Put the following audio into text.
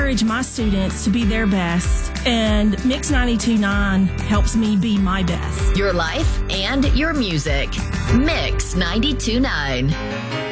encourage my students to be their best, and Mix 92.9 helps me be my best. Your life and your music. Mix 92.9.